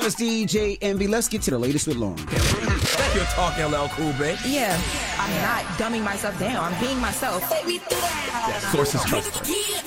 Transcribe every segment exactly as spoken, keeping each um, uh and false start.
Dallas D J Envy. Let's get to the latest with Lauren. You're talking, L L Cool, babe. Yeah, I'm not dumbing myself down. I'm being myself. That sources trust.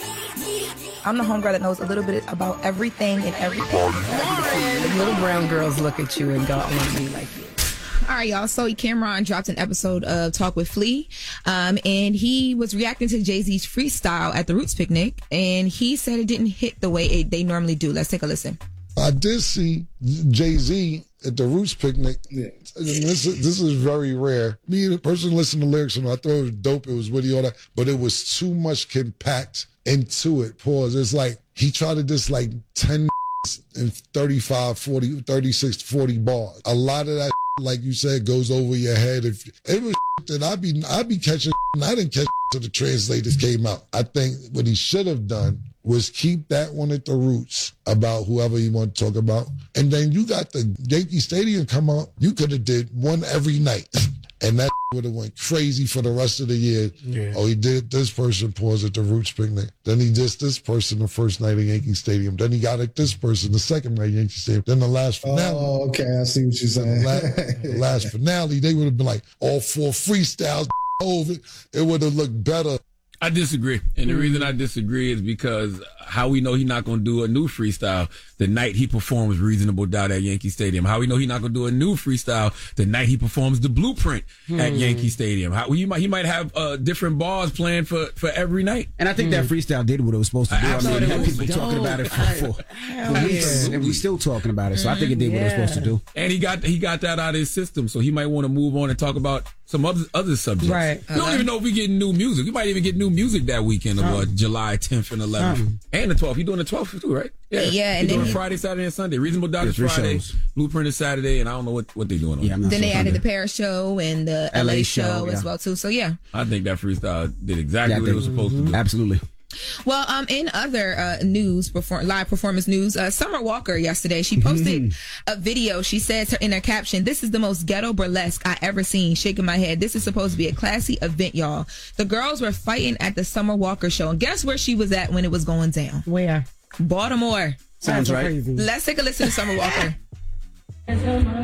I'm the homegirl that knows a little bit about everything and everything. Lauren. Little brown girls look at you and don't want to be like you. All right, y'all. So Cameron dropped an episode of Talk with Flea, um, and he was reacting to Jay-Z's freestyle at the Roots picnic, and he said it didn't hit the way it, they normally do. Let's take a listen. I did see Jay-Z at the Roots picnic. Yeah. And this is, this is very rare. Me, the person listening to lyrics, and I thought it was dope. It was witty, all that, but it was too much compact into it. Pause. It's like he tried to just like ten and thirty-five, forty, thirty-six, forty bars. A lot of that, like you said, goes over your head. If it was that I'd be, I'd be catching, and I didn't catch till the translators came out. I think what he should have done was keep that one at the Roots about whoever you want to talk about. And then you got the Yankee Stadium come out. You could have did one every night. And that would have went crazy for the rest of the year. Yeah. Oh, he did this person pause at the Roots picnic. Then he did this person the first night at Yankee Stadium. Then he got at this person the second night at Yankee Stadium. Then the last finale. Oh, okay. I see what you're saying. The last, the last finale, they would have been like all four freestyles over. It would have looked better. I disagree. And the reason I disagree is because how we know he's not going to do a new freestyle the night he performs Reasonable Doubt at Yankee Stadium. How we know he's not going to do a new freestyle the night he performs The Blueprint hmm. at Yankee Stadium. How he might he might have uh, different bars planned for, for every night. And I think hmm. that freestyle did what it was supposed to do. I mean, had people dope. talking about it for, for, for weeks, and we still talking about it. So I think it did yeah. what it was supposed to do. And he got he got that out of his system. So he might want to move on and talk about some other other subjects. Right. We don't uh, even know if we get new music. We might even get new music that weekend of uh, July tenth and eleventh um, and the twelfth. You're doing the twelfth too, right? Yeah, yeah. And You're then doing Friday, Saturday, and Sunday. Reasonable Doubt is Friday. Shows. Blueprint is Saturday, and I don't know what, what they're doing on. Yeah, then they added the Paris show and the L A, L A show, show yeah. as well too. So yeah, I think that freestyle did exactly yeah, what it was supposed mm-hmm. to do. Absolutely. Well, um, in other uh, news, perform- live performance news, uh, Summer Walker yesterday, she posted a video. She says her, in her caption, "This is the most ghetto burlesque I ever seen." Shaking my head. This is supposed to be a classy event, y'all. The girls were fighting at the Summer Walker show, and guess where she was at when it was going down? Where? Baltimore. Sounds right. Crazy. Let's take a listen to Summer Walker. Oh,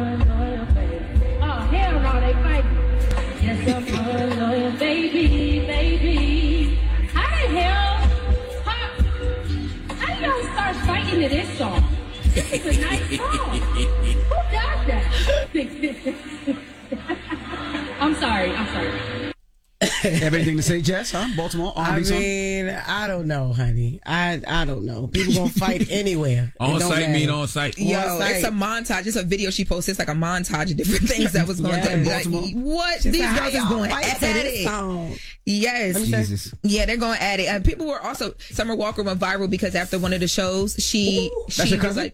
hell no, they fighting. Yes, I'm loyal, baby, baby. How the hell? How, how you gonna start fighting to this song? This is a nice song. Who does that? I'm sorry, I'm sorry. Have anything to say, Jess? Huh? Baltimore? I mean, I don't know, honey. I I don't know. People gonna fight anywhere. On site mean on site. Yo, on site. It's a montage. It's a video she posted. It's like a montage of different things that was going yeah, on. Like, what? She's These like, girls is going at it. Song. Yes. Jesus. Yeah, they're going at it. And people were also, Summer Walker went viral because after one of the shows, she, Ooh, she was like,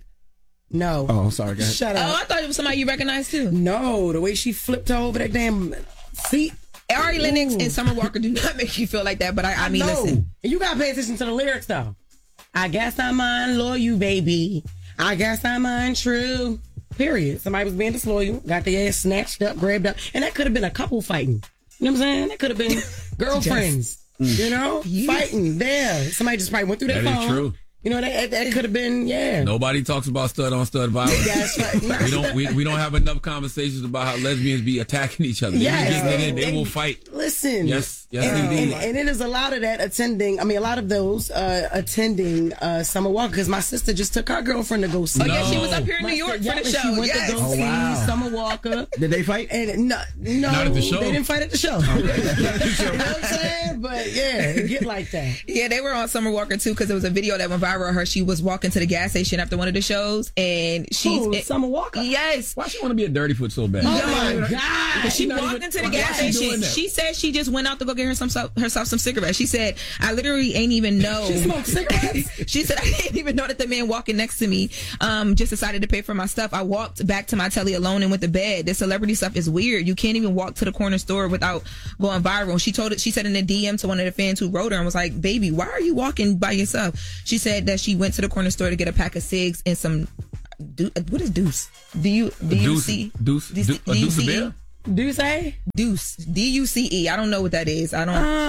no. Oh, sorry, guys. Shut up. Oh, I thought it was somebody you recognized too. No, the way she flipped her over that damn seat. Ari Lennox and Summer Walker do not make you feel like that, but I, I mean, no. listen. And you gotta pay attention to the lyrics, though. I guess I'm unloyal, you baby. I guess I'm untrue. Period. Somebody was being disloyal, got their ass snatched up, grabbed up, and that could have been a couple fighting. You know what I'm saying? That could have been girlfriends. Yes. You know, yes. fighting there. Somebody just probably went through their that phone. Is true. You know, that that could have been, yeah. Nobody talks about stud on stud violence. That's right. we don't we, we don't have enough conversations about how lesbians be attacking each other. Yes. They, they, they will fight. Listen. Yes, yes, and, indeed. And, and it is a lot of that attending. I mean, a lot of those uh, attending uh, Summer Walker, because my sister just took her girlfriend to go see. Oh, no. Yeah, she was up here in my New York sister, for the yeah, show. She went yes. to go oh, see wow. Summer Walker. Did they fight? And no, no, not at the show. They didn't fight at the show. You know what I'm saying? But yeah, it get like that. Yeah, they were on Summer Walker too because there was a video that went viral of her. She was walking to the gas station after one of the shows, and she's Ooh, Summer Walker. Yes. Why she want to be a dirty foot so bad? Oh my God! Because she walked into the gas station. She said she just went out to go get her some herself some cigarettes. She said, "I literally ain't even know." She smoked cigarettes. She said, "I didn't even know that the man walking next to me um just decided to pay for my stuff. I walked back to my telly alone and went to bed. This celebrity stuff is weird. You can't even walk to the corner store without going viral." She told it. She said in a D M to one of the fans who wrote her and was like, "Baby, why are you walking by yourself?" She said that she went to the corner store to get a pack of cigs and some. Do, what is deuce? Do you do you see deuce? Deuce? A deuce a beer? Deuce? Deuce. D U C E. I don't know what that is. I don't. Uh uh.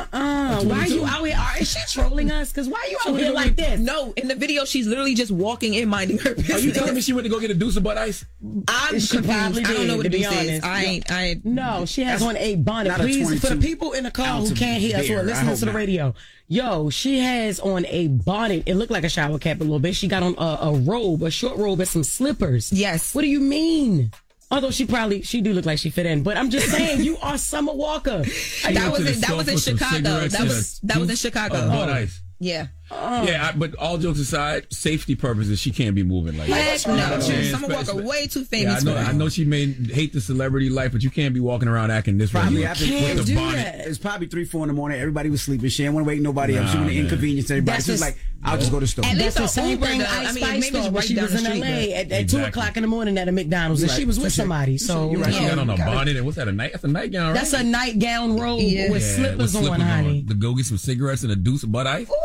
Uh, why are you out here? Are, is she trolling us? Because why are you out here like this? No, in the video, she's literally just walking in, minding her business. Are you telling me she went to go get a deuce of butt ice? I'm She confused. probably I don't did, know what to a be deuce is. honest. I ain't. I ain't. No, she has on a bonnet. not a Please, for the twenty-two people in the car ounce who of can't hear us beer. or I listening hope to the not. radio, yo, she has on a bonnet. It looked like a shower cap a little bit. She got on a, a robe, a short robe, and some slippers. Yes. What do you mean? Although she probably she do look like she fit in, but I'm just saying you are Summer Walker. That went was to the in, that was store in for some Chicago. cigarettes That and was a that was in deuce Chicago. of butt ice. Yeah. Yeah, I, but all jokes aside, safety purposes, she can't be moving like that. Heck no. Yeah, Summer Walker especially- way too Yeah, famous I know. for I that. know she may hate the celebrity life, but you can't be walking around acting this way. Probably You after- Can't with the do bonnet. that. It's probably three, four in the morning. Everybody was sleeping. She didn't want to wake nobody up. She Nah, wanted to man. inconvenience everybody. That's She was just- like, I'll just go to the store. At That's least the on same Uber, thing though. Ice I mean, Spice maybe it's thought when right she down was the in street, L A but- at, at two Exactly. o'clock in the morning at a McDonald's, and You're she right. was with Touche. somebody. So You're right. She yeah. got on a bonnet and what's that? A night? That's a nightgown, right? That's a nightgown robe Yeah. with Yeah, slippers with on, slippers honey. To go get some cigarettes and a deuce of butt ice.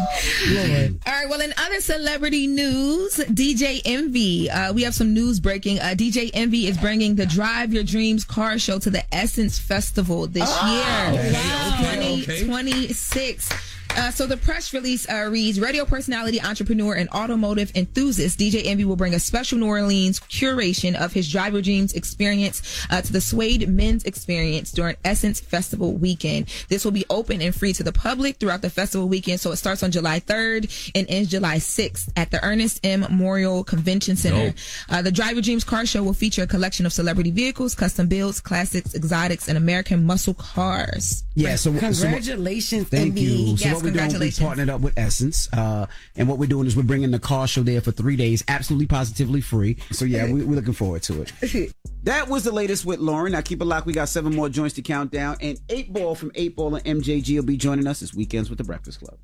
Lord. All right. Well, in other celebrity news, D J Envy. Uh, we have some news breaking. Uh, D J Envy is bringing the Drive Your Dreams car show to the Essence Festival this year, okay, okay. twenty twenty-six. Uh, so the press release uh, reads, radio personality, entrepreneur, and automotive enthusiast D J Envy will bring a special New Orleans curation of his Drive Your Dreams experience uh, to the Suede Men's Experience during Essence Festival weekend. This will be open and free to the public throughout the festival weekend. So it starts on July third and ends July sixth at the Ernest M. Memorial Convention Center. Dope. Uh, the Drive Your Dreams car show will feature a collection of celebrity vehicles, custom builds, classics, exotics, and American muscle cars. Yeah, so so what- Congratulations, Thank Envy. you. So Yes, what we're doing, we congratulations. partnered up with Essence, uh, and what we're doing is we're bringing the car show there for three days, absolutely positively free. So yeah, we, we're looking forward to it. That was the latest with Lauren. Now keep it locked. We got seven more joints to count down, and Eight Ball from Eight Ball and M J G will be joining us this weekends with the Breakfast Club.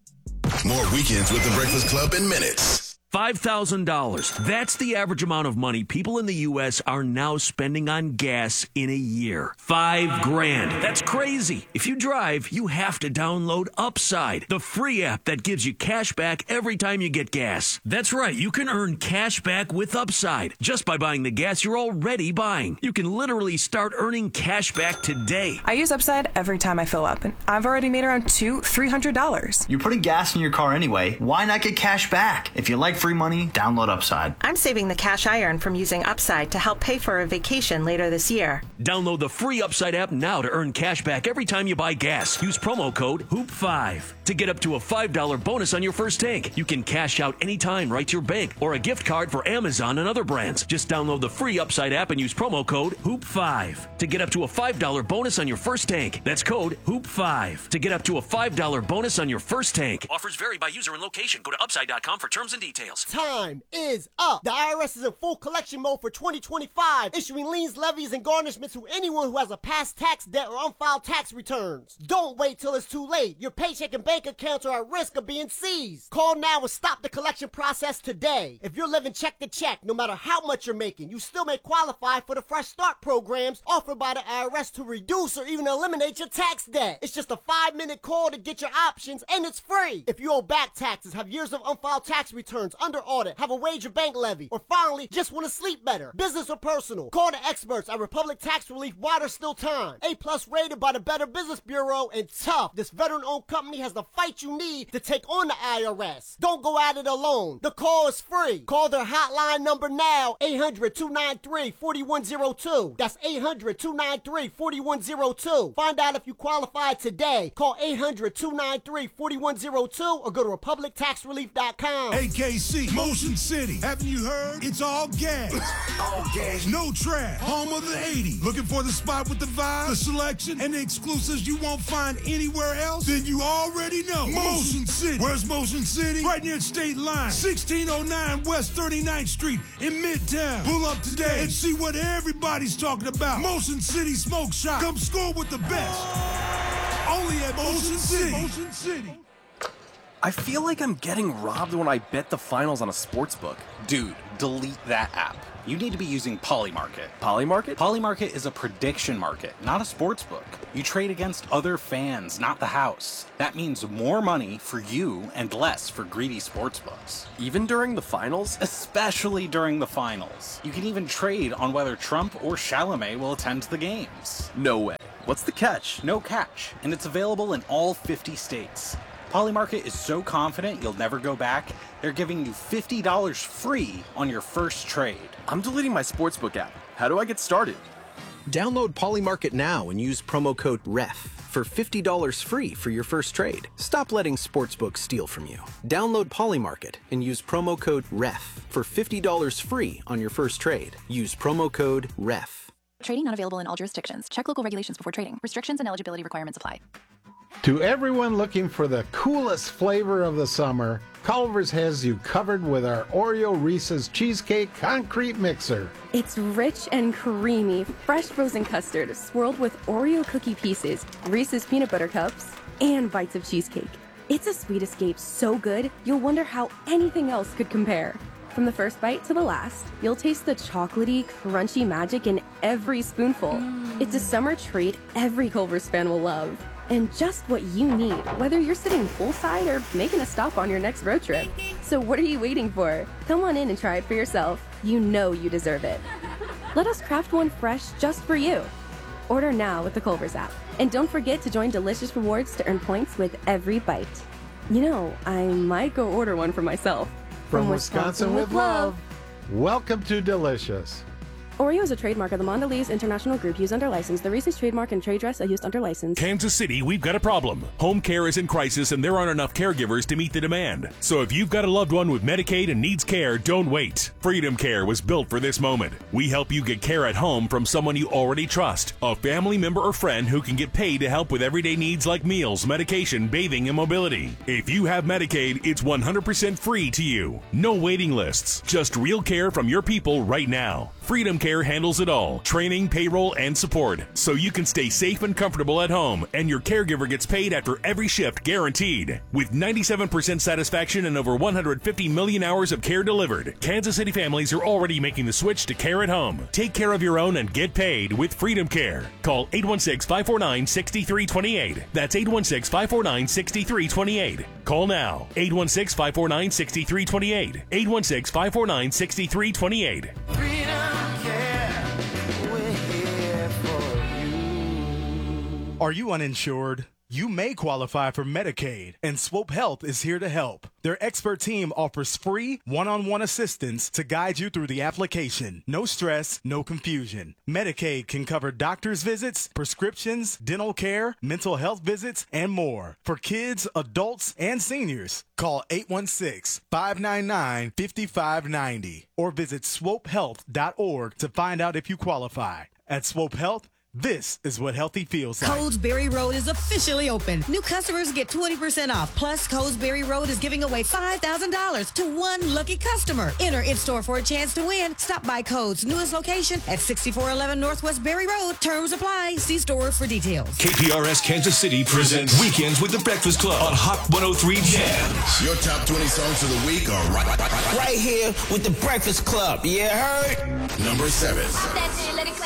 More weekends with the Breakfast Club in minutes. five thousand dollars. That's the average amount of money people in the U S are now spending on gas in a year. Five grand. That's crazy. If you drive, you have to download Upside, the free app that gives you cash back every time you get gas. That's right. You can earn cash back with Upside just by buying the gas you're already buying. You can literally start earning cash back today. I use Upside every time I fill up, and I've already made around two, three hundred dollars. You're putting gas in your car anyway. Why not get cash back? If you like free money, download Upside. I'm saving the cash I earn from using Upside to help pay for a vacation later this year. Download the free Upside app now to earn cash back every time you buy gas. Use promo code hoop five to get up to a five dollar bonus on your first tank. You can cash out anytime right to your bank or a gift card for Amazon and other brands. Just download the free Upside app and use promo code hoop five to get up to a five dollar bonus on your first tank. That's code hoop five to get up to a five dollar bonus on your first tank. Offers vary by user and location. Go to upside dot com for terms and details. Time is up. The I R S is in full collection mode for twenty twenty-five, issuing liens, levies, and garnishments to anyone who has a past tax debt or unfiled tax returns. Don't wait till it's too late. Your paycheck and bank accounts are at risk of being seized. Call now and stop the collection process today. If you're living check to check, no matter how much you're making, you still may qualify for the Fresh Start programs offered by the I R S to reduce or even eliminate your tax debt. It's just a five-minute call to get your options, and it's free. If you owe back taxes, have years of unfiled tax returns, under audit, have a wage or bank levy, or finally just want to sleep better, business or personal, call the experts at Republic Tax Relief while there's still time. A plus rated by the Better Business Bureau, and tough. This veteran-owned company has the fight you need to take on the I R S. Don't go at it alone. The call is free. Call their hotline number now, eight hundred, two nine three, four one zero two. That's eight hundred, two nine three, four one zero two. Find out if you qualify today. Call eight hundred, two nine three, four one zero two or go to republic tax relief dot com. A K C, Motion City. Haven't you heard? It's all gas. all gas. No trash. Home of the eighties. Looking for the spot with the vibe, the selection, and the exclusives you won't find anywhere else? Then you already know. Motion City. Where's Motion City? Right near State Line. sixteen oh nine West thirty-ninth Street in Midtown. Pull up today and see what everybody's talking about. Motion City Smoke Shop. Come score with the best. Only at Motion City. Motion City. I feel like I'm getting robbed when I bet the finals on a sports book. Dude, delete that app. You need to be using Polymarket. Polymarket? Polymarket is a prediction market, not a sports book. You trade against other fans, not the house. That means more money for you and less for greedy sports books. Even during the finals? Especially during the finals. You can even trade on whether Trump or Chalamet will attend the games. No way. What's the catch? No catch, and it's available in all fifty states. Polymarket is so confident you'll never go back, they're giving you fifty dollars free on your first trade. I'm deleting my sportsbook app. How do I get started? Download Polymarket now and use promo code R E F for fifty dollars free for your first trade. Stop letting sportsbooks steal from you. Download Polymarket and use promo code R E F for fifty dollars free on your first trade. Use promo code R E F. Trading not available in all jurisdictions. Check local regulations before trading. Restrictions and eligibility requirements apply. To everyone looking for the coolest flavor of the summer, Culver's has you covered with our Oreo Reese's Cheesecake Concrete Mixer. It's rich and creamy, fresh frozen custard swirled with Oreo cookie pieces, Reese's peanut butter cups, and bites of cheesecake. It's a sweet escape so good, you'll wonder how anything else could compare. From the first bite to the last, you'll taste the chocolatey, crunchy magic in every spoonful. Mm. It's a summer treat every Culver's fan will love. And just what you need, whether you're sitting poolside or making a stop on your next road trip. So what are you waiting for? Come on in and try it for yourself. You know you deserve it. Let us craft one fresh just for you. Order now with the Culver's app. And don't forget to join Delicious Rewards to earn points with every bite. You know, I might go order one for myself. From, From Wisconsin, Wisconsin with love. Welcome to Delicious. Oreo is a trademark of the Mondelez International Group used under license. The Reese's trademark and trade dress are used under license. Kansas City, we've got a problem. Home care is in crisis and there aren't enough caregivers to meet the demand. So if you've got a loved one with Medicaid and needs care, don't wait. Freedom Care was built for this moment. We help you get care at home from someone you already trust. A family member or friend who can get paid to help with everyday needs like meals, medication, bathing, and mobility. If you have Medicaid, it's one hundred percent free to you. No waiting lists. Just real care from your people right now. Freedom Care handles it all, training, payroll, and support, so you can stay safe and comfortable at home, and your caregiver gets paid after every shift guaranteed. With ninety-seven percent satisfaction and over one hundred fifty million hours of care delivered, Kansas City families are already making the switch to care at home. Take care of your own and get paid with Freedom Care. Call eight one six, five four nine, six three two eight. That's eight one six, five four nine, six three two eight. Call now. eight one six, five four nine, six three two eight. eight one six, five four nine, six three two eight. Are you uninsured? You may qualify for Medicaid, and Swope Health is here to help. Their expert team offers free one-on-one assistance to guide you through the application. No stress, no confusion. Medicaid can cover doctor's visits, prescriptions, dental care, mental health visits, and more. For kids, adults, and seniors, call eight one six, five nine nine, five five nine zero or visit swope health dot org to find out if you qualify. At Swope Health, this is what healthy feels like. Colesberry Road is officially open. New customers get twenty percent off. Plus, Colesberry Road is giving away five thousand dollars to one lucky customer. Enter in-store for a chance to win. Stop by Code's newest location at sixty-four eleven Northwest Berry Road. Terms apply. See store for details. K P R S Kansas City presents Weekends with the Breakfast Club on Hot one oh three Jams. Your top twenty songs of the week are right, right, right, right. Right here with the Breakfast Club. You heard? Number seven.